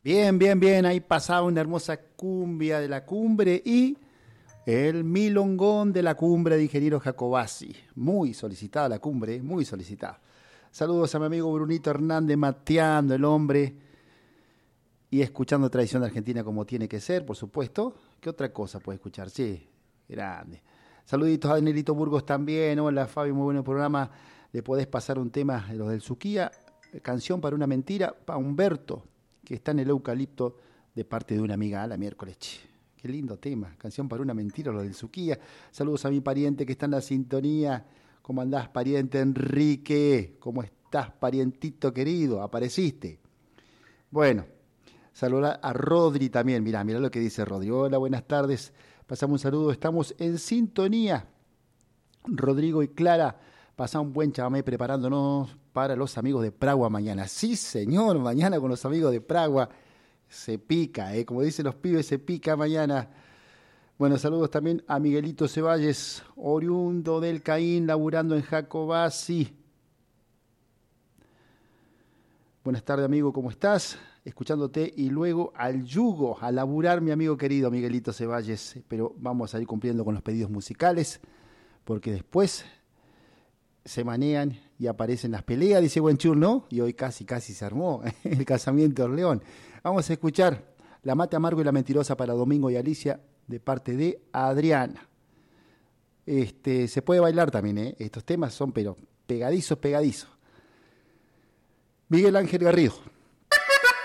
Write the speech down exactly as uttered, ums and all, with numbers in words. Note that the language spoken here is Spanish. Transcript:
Bien, bien, bien, ahí pasaba una hermosa cumbia de la cumbre y el milongón de la cumbre de Ingeniero Jacobasi. Muy solicitada la cumbre, muy solicitada. Saludos a mi amigo Brunito Hernández, mateando el hombre y escuchando tradición de Argentina como tiene que ser, por supuesto. ¿Qué otra cosa puede escuchar? Sí, grande. Saluditos a Danielito Burgos también. Hola Fabio, muy buen programa. Le podés pasar un tema de los del Suquía, canción para una mentira, para Humberto, que está en el eucalipto de parte de una amiga a la miércoles. Che, qué lindo tema, canción para una mentira, lo del Suquía. Saludos a mi pariente que está en la sintonía. ¿Cómo andás, pariente Enrique? ¿Cómo estás, parientito querido? ¿Apareciste? Bueno, saludar a Rodri también. Mirá, mirá lo que dice Rodri. Hola, buenas tardes. Pasamos un saludo, estamos en sintonía. Rodrigo y Clara, pasá un buen chamamé preparándonos para los amigos de Pragua mañana. Sí, señor, mañana con los amigos de Pragua se pica, ¿eh? Como dicen los pibes, se pica mañana. Bueno, saludos también a Miguelito Ceballes, oriundo del Caín, laburando en Jacobasi. Buenas tardes, amigo, ¿cómo estás? Escuchándote y luego al yugo, a laburar, mi amigo querido Miguelito Ceballes. Pero vamos a ir cumpliendo con los pedidos musicales, porque después se manean y aparecen las peleas, dice Buenchur, ¿no? Y hoy casi, casi se armó el casamiento de Orleón. Vamos a escuchar La Mate Amargo y la Mentirosa para Domingo y Alicia, de parte de Adriana. Este, se puede bailar también, ¿eh? Estos temas son pero pegadizos, pegadizos. Miguel Ángel Garrido.